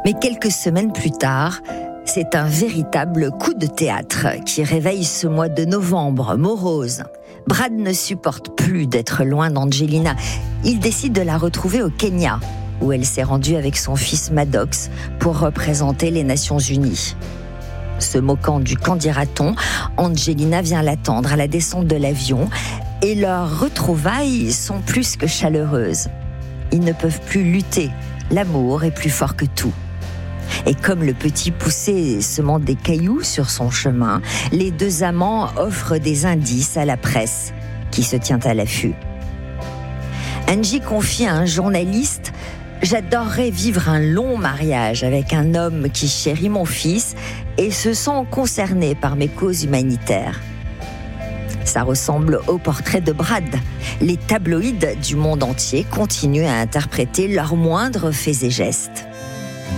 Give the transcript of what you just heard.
Mais quelques semaines plus tard, c'est un véritable coup de théâtre qui réveille ce mois de novembre morose. Brad ne supporte plus d'être loin d'Angelina. Il décide de la retrouver au Kenya, où elle s'est rendue avec son fils Maddox pour représenter les Nations Unies. Se moquant du qu'en dira-t-on, Angelina vient l'attendre à la descente de l'avion et leurs retrouvailles sont plus que chaleureuses. Ils ne peuvent plus lutter, l'amour est plus fort que tout. Et comme le petit poussé semant des cailloux sur son chemin, les deux amants offrent des indices à la presse qui se tient à l'affût. Angie confie à un journaliste « J'adorerais vivre un long mariage avec un homme qui chérit mon fils et se sent concerné par mes causes humanitaires. » Ça ressemble au portrait de Brad. Les tabloïds du monde entier continuent à interpréter leurs moindres faits et gestes.